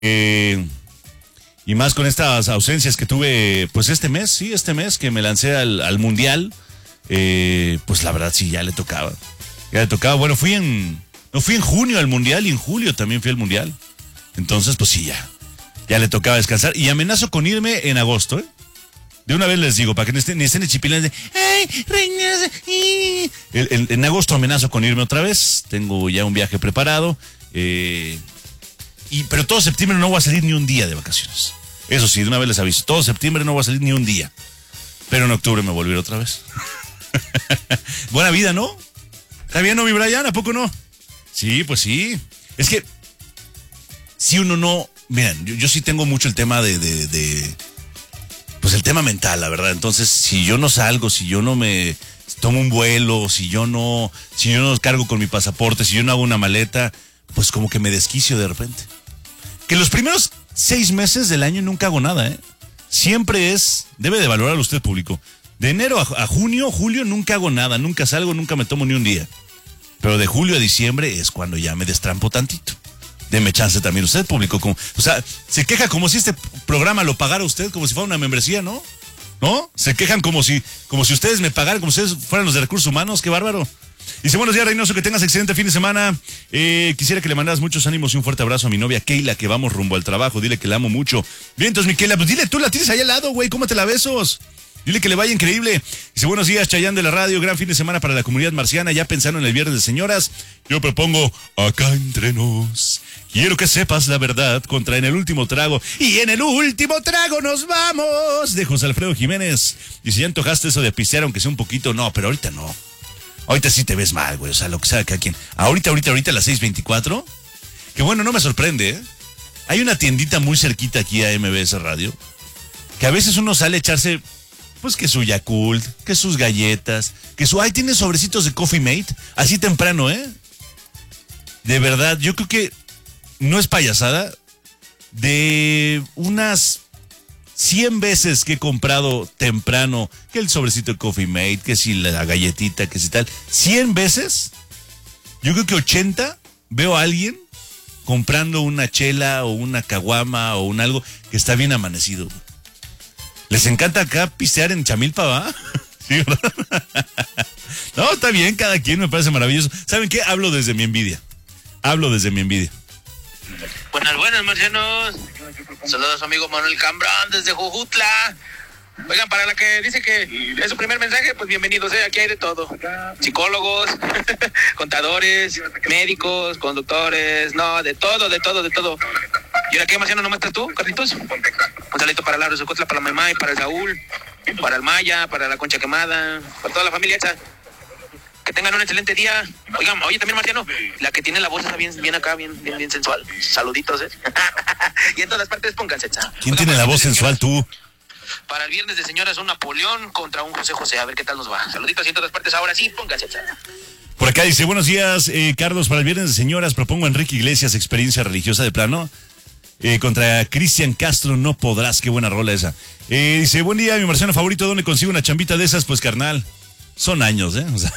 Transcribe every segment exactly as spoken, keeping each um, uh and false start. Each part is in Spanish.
Eh, y más con estas ausencias que tuve, pues este mes, sí, este mes que me lancé al, al Mundial, eh, pues la verdad sí, ya le tocaba. Ya le tocaba, bueno, fui en, no fui en junio al Mundial y en julio también fui al Mundial. Entonces, pues sí, ya, ya le tocaba descansar. Y amenazo con irme en agosto, ¿eh? De una vez les digo, para que no estén, ni estén chipilanes de, ¡ay, reinas! Y... En, en, en agosto amenazo con irme otra vez. Tengo ya un viaje preparado. Eh, y, pero todo septiembre no voy a salir ni un día de vacaciones. Eso sí, de una vez les aviso. Todo septiembre no voy a salir ni un día. Pero en octubre me voy a volver otra vez. Buena vida, ¿no? ¿Está bien, no, mi Brian? ¿A poco no? Sí, pues sí. Es que, si uno no... Miren, yo, yo sí tengo mucho el tema de... de, de pues el tema mental, la verdad. Entonces, si yo no salgo, si yo no me tomo un vuelo, si yo no, si yo no cargo con mi pasaporte, si yo no hago una maleta, pues como que me desquicio de repente. Que los primeros seis meses del año nunca hago nada, ¿eh? Siempre es, debe de valorarlo usted, público. De enero a, a junio, julio, nunca hago nada, nunca salgo, nunca me tomo ni un día. Pero de julio a diciembre es cuando ya me destrampo tantito. Deme chance también usted, público. Como, o sea, se queja como si este programa lo pagara usted, como si fuera una membresía, ¿no? ¿No? Se quejan como si, como si ustedes me pagaran, como si ustedes fueran los de recursos humanos. ¡Qué bárbaro! Dice, buenos días, Reynoso, que tengas excelente fin de semana. Eh, quisiera que le mandaras muchos ánimos y un fuerte abrazo a mi novia Keila, que vamos rumbo al trabajo. Dile que la amo mucho. Bien, entonces, mi Keila, pues dile, tú la tienes ahí al lado, güey, ¿cómo te la besos? Dile que le vaya increíble. Dice, buenos días, Chayán de la radio, gran fin de semana para la comunidad marciana, ya pensando en el viernes de señoras. Yo propongo, acá entre nos, quiero que sepas la verdad, contra en el último trago. Y en el último trago nos vamos, de José Alfredo Jiménez. Dice, ya antojaste eso de pistear, aunque sea un poquito. No, pero ahorita no. Ahorita sí te ves mal, güey, o sea, lo que sea cada quien. Ahorita, ahorita, ahorita a las seis veinticuatro, que bueno, no me sorprende, ¿eh? Hay una tiendita muy cerquita aquí a M B S Radio, que a veces uno sale a echarse... Pues que su Yakult, que sus galletas, que su... Ay, tiene sobrecitos de Coffee Mate, así temprano, ¿eh? De verdad, yo creo que no es payasada. De unas cien veces que he comprado temprano, que el sobrecito de Coffee Mate, que si la galletita, que si tal, cien veces, yo creo que ochenta veo a alguien comprando una chela o una caguama o un algo que está bien amanecido. Les encanta acá pistear en Chamilpa, ¿va? Sí, ¿verdad? No, está bien, cada quien, me parece maravilloso. ¿Saben qué? Hablo desde mi envidia. Hablo desde mi envidia. Buenas, buenas, marcianos. Saludos a su amigo Manuel Cambrón desde Jujutla. Oigan, para la que dice que es su primer mensaje, pues bienvenidos, ¿eh? Aquí hay de todo. Psicólogos, contadores, médicos, conductores, no, de todo, de todo, de todo. ¿Y ahora qué, marciano, nomás estás tú, Carlitos? Un saludito para Laura Socotla, para la mamá y para el Saúl, para el Maya, para la Concha Quemada, para toda la familia esa. Que tengan un excelente día. Oigan, oye, también, marciano, la que tiene la voz está bien, bien acá, bien, bien, bien sensual. Saluditos, ¿eh? Y en todas partes pónganse. ¿Quién tiene la voz sensual, tú? Para el viernes de señoras, un Napoleón contra un José José. A ver qué tal nos va. Saluditos y en todas partes. Ahora sí, pónganse. Por acá dice, buenos días, eh, Carlos, para el viernes de señoras propongo a Enrique Iglesias, experiencia religiosa de plano. Eh, contra Cristian Castro, no podrás, qué buena rola esa. Eh, dice, buen día, mi marciano favorito, ¿dónde consigo una chambita de esas? Pues, carnal, son años, ¿eh? O sea,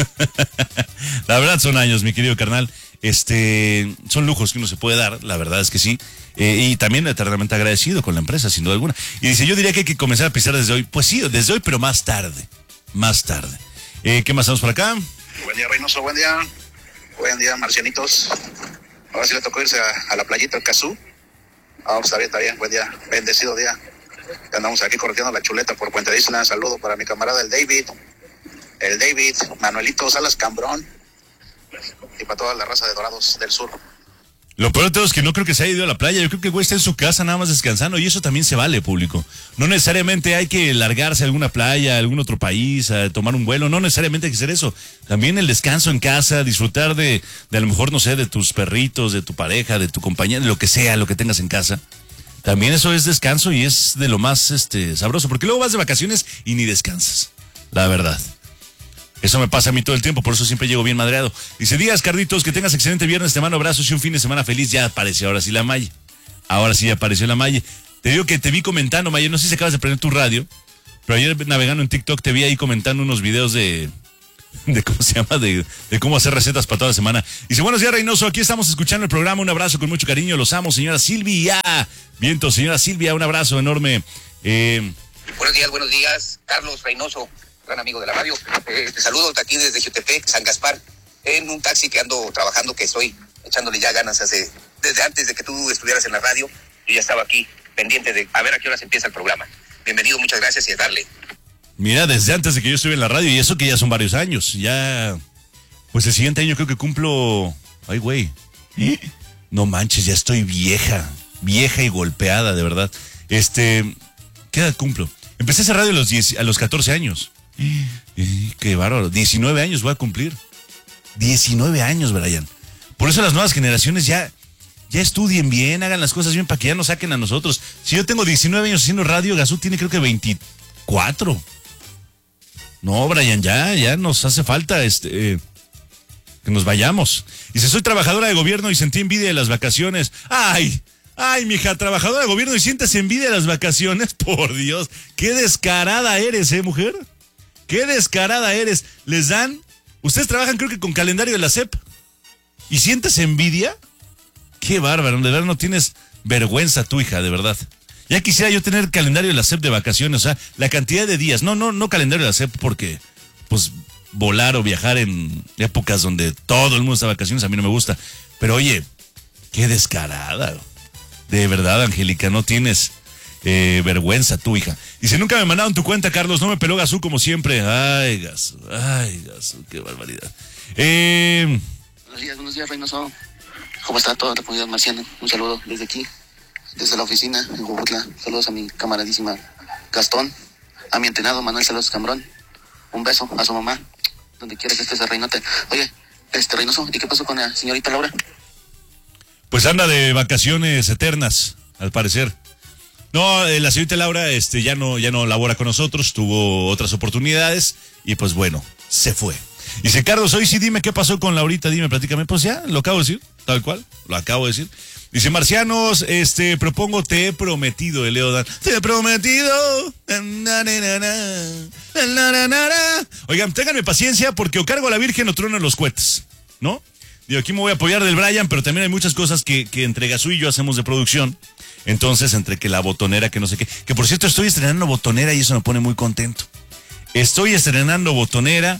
la verdad son años, mi querido carnal. Este, son lujos que uno se puede dar, la verdad es que sí. Eh, y también eternamente agradecido con la empresa, sin duda alguna. Y dice, yo diría que hay que comenzar a pisar desde hoy. Pues sí, desde hoy, pero más tarde. Más tarde. Eh, ¿Qué más tenemos por acá? Buen día, Reynoso, buen día. Buen día, marcianitos. Ahora sí le tocó irse a, a la playita, al Cazú. Ah, está bien, está bien, buen día, bendecido día. Andamos aquí corriendo la chuleta por Puente de Isla. Saludo para mi camarada el David, el David, Manuelito Salas Cambrón y para toda la raza de Dorados del Sur. Lo peor de todo es que no creo que se haya ido a la playa. Yo creo que el güey está en su casa nada más descansando y eso también se vale, público. No necesariamente hay que largarse a alguna playa, a algún otro país, a tomar un vuelo. No necesariamente hay que hacer eso. También el descanso en casa, disfrutar de, de a lo mejor, no sé, de tus perritos, de tu pareja, de tu compañía, de lo que sea, lo que tengas en casa. También eso es descanso y es de lo más este sabroso. Porque luego vas de vacaciones y ni descansas. La verdad. Eso me pasa a mí todo el tiempo, por eso siempre llego bien madreado. Dice, días, Carlitos, que tengas excelente viernes, te mando abrazos y un fin de semana feliz. Ya apareció ahora sí la Maya. Ahora sí apareció la Maya. Te digo que te vi comentando, Maya, no sé si acabas de prender tu radio, pero ayer navegando en TikTok te vi ahí comentando unos videos de, de cómo se llama, de, de cómo hacer recetas para toda la semana. Dice, buenos días, Reynoso, aquí estamos escuchando el programa, un abrazo con mucho cariño, los amo, señora Silvia. Viento, señora Silvia, un abrazo enorme. Eh... Buenos días, buenos días, Carlos Reynoso, gran amigo de la radio. Eh, te saludo aquí desde Jutepec, San Gaspar, en un taxi que ando trabajando, que estoy echándole ya ganas hace, desde antes de que tú estuvieras en la radio. Yo ya estaba aquí pendiente de a ver a qué horas empieza el programa. Bienvenido, muchas gracias y a darle. Mira, desde antes de que yo estuve en la radio, y eso que ya son varios años, ya, pues el siguiente año creo que cumplo, ay güey, no manches, ya estoy vieja, vieja y golpeada, de verdad. Este, ¿qué edad cumplo? Empecé esa radio a los, diez, a los catorce años, qué bárbaro, diecinueve años voy a cumplir, diecinueve años, Brian. Por eso las nuevas generaciones ya, ya estudien bien, hagan las cosas bien para que ya nos saquen a nosotros. Si yo tengo diecinueve años haciendo radio, Gazú tiene creo que veinticuatro. No, Brian, ya, ya nos hace falta este eh, que nos vayamos. Dice, soy trabajadora de gobierno y sentí envidia de las vacaciones. Ay, ay, mija, trabajadora de gobierno y sientes envidia de las vacaciones. Por Dios, qué descarada eres, ¿eh, mujer? Qué descarada eres. Les dan, ustedes trabajan creo que con calendario de la S E P. ¿Y sientes envidia? Qué bárbaro, de verdad no tienes vergüenza tu hija, de verdad. Ya quisiera yo tener calendario de la S E P de vacaciones, o sea, la cantidad de días. No, no, no calendario de la S E P porque, pues, volar o viajar en épocas donde todo el mundo está de vacaciones a mí no me gusta. Pero oye, qué descarada. De verdad, Angélica, no tienes eh, vergüenza tu hija. Dice, nunca me mandaron tu cuenta, Carlos, no me peló Gazú como siempre. Ay, Gazú, ay, Gazú, qué barbaridad. Eh... Buenos días, buenos días, Reynoso. ¿Cómo está toda la comunidad marciana? Un saludo desde aquí. Desde la oficina en Jujutla, saludos a mi camaradísima Gastón, a mi entrenado Manuel Saludos Cambrón, un beso a su mamá, donde quiera que estés, Reynote. Oye, este Reynoso, ¿y qué pasó con la señorita Laura? Pues anda de vacaciones eternas, al parecer. No, eh, la señorita Laura este, ya no, ya no labora con nosotros, tuvo otras oportunidades y pues bueno, se fue. Dice, Carlos, hoy sí dime qué pasó con Laurita, dime, platícame. Pues ya, lo acabo de decir, tal cual, lo acabo de decir. Dice, marcianos, este, propongo Te he prometido, de Leo Dan. Te he prometido. Oigan, ténganme paciencia porque o cargo a la Virgen o trueno los cohetes, ¿no? Digo, aquí me voy a apoyar del Brian, pero también hay muchas cosas que, que entre Gazú y yo hacemos de producción. Entonces, entre que la botonera, que no sé qué. Que por cierto, estoy estrenando botonera y eso me pone muy contento. Estoy estrenando botonera.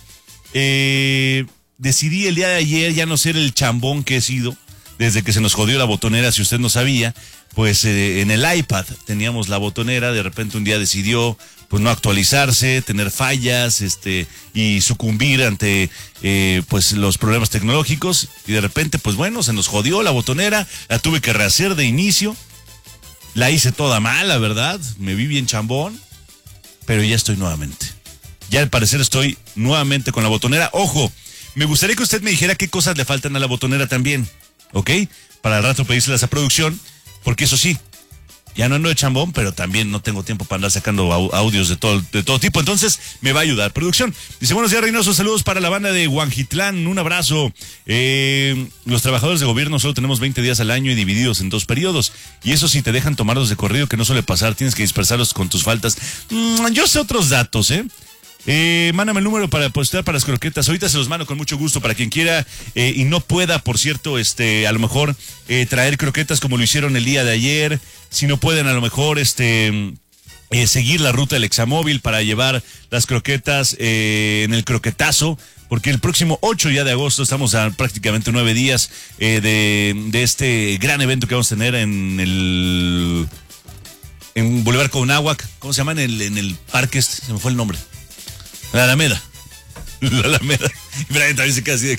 Eh, decidí el día de ayer ya no ser el chambón que he sido. Desde que se nos jodió la botonera, si usted no sabía, pues eh, en el iPad teníamos la botonera, de repente un día decidió pues no actualizarse, tener fallas, este, y sucumbir ante eh, pues los problemas tecnológicos, y de repente pues bueno, se nos jodió la botonera, la tuve que rehacer de inicio, la hice toda mal, la verdad, me vi bien chambón, pero ya estoy nuevamente. Ya al parecer estoy nuevamente con la botonera. Ojo, me gustaría que usted me dijera qué cosas le faltan a la botonera también. ¿Ok? Para el rato pedírselas a producción, porque eso sí, ya no ando de chambón, pero también no tengo tiempo para andar sacando audios de todo, de todo tipo, entonces me va a ayudar producción. Dice, buenos días, Reynoso, saludos para la banda de Huanjitlán, un abrazo. Eh, los trabajadores de gobierno solo tenemos veinte días al año y divididos en dos periodos, y eso sí te dejan tomarlos de corrido, que no suele pasar, tienes que dispersarlos con tus faltas. Mm, yo sé otros datos, ¿eh? Eh, mándame el número para postar para las croquetas. Ahorita se los mando con mucho gusto para quien quiera eh, y no pueda, por cierto, este, a lo mejor eh, traer croquetas como lo hicieron el día de ayer. Si no pueden, a lo mejor, este, eh, seguir la ruta del Examóvil para llevar las croquetas eh, en el croquetazo. Porque el próximo ocho ya de agosto estamos a prácticamente nueve días eh, de, de este gran evento que vamos a tener en el en Boulevard Conahuac. ¿Cómo se llama? En el, en el parque este, se me fue el nombre. La Alameda. La Alameda. Y Brian también se queda así de...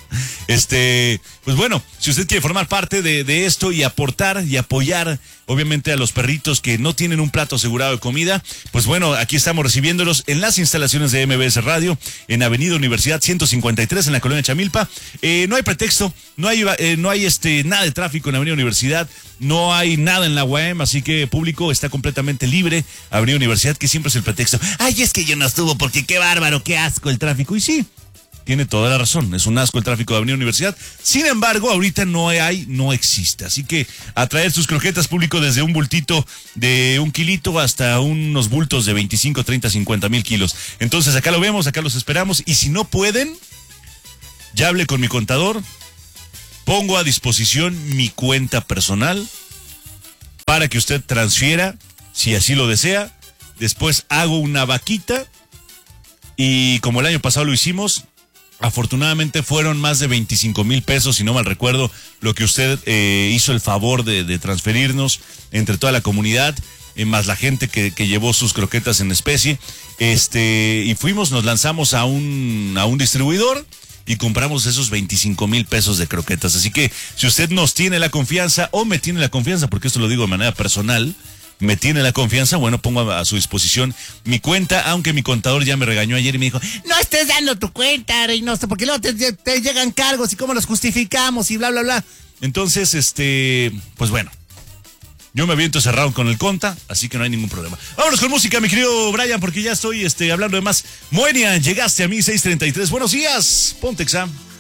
Este, pues bueno, si usted quiere formar parte de, de esto y aportar y apoyar, obviamente, a los perritos que no tienen un plato asegurado de comida, pues bueno, aquí estamos recibiéndolos en las instalaciones de M B S Radio, en Avenida Universidad ciento cincuenta y tres, en la colonia Chamilpa. Eh, no hay pretexto, no hay, eh, no hay este, nada de tráfico en Avenida Universidad, no hay nada en la U A M, así que público está completamente libre. Avenida Universidad, que siempre es el pretexto. Ay, es que yo no estuvo porque qué bárbaro, qué asco el tráfico. Y sí, tiene toda la razón. Es un asco el tráfico de Avenida Universidad. Sin embargo, ahorita no hay, no existe. Así que a traer sus croquetas, público, desde un bultito de un kilito hasta unos bultos de veinticinco, treinta, cincuenta mil kilos. Entonces acá lo vemos, acá los esperamos. Y si no pueden, ya hablé con mi contador. Pongo a disposición mi cuenta personal para que usted transfiera, si así lo desea. Después hago una vaquita y como el año pasado lo hicimos, afortunadamente fueron más de veinticinco mil pesos, si no mal recuerdo, lo que usted eh, hizo el favor de, de transferirnos entre toda la comunidad, eh, más la gente que, que llevó sus croquetas en especie. Este, y fuimos, nos lanzamos a un, a un distribuidor y compramos esos veinticinco mil pesos de croquetas. Así que si usted nos tiene la confianza o me tiene la confianza, porque esto lo digo de manera personal, me tiene la confianza, bueno, pongo a, a su disposición mi cuenta, aunque mi contador ya me regañó ayer y me dijo, no estés dando tu cuenta, Reynoso, porque luego te, te llegan cargos y cómo los justificamos y bla, bla, bla. Entonces, este, pues bueno, yo me aviento cerrado con el conta, así que no hay ningún problema. Vámonos con música, mi querido Brian, porque ya estoy este, hablando de más. Moenia, llegaste a mí, seis treinta y tres. Buenos días, ponte exam.